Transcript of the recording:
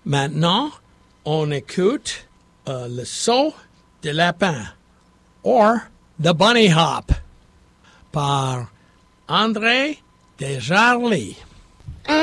Maintenant, on écoute le saut de lapin, or The Bunny Hop, par André Desjarlais.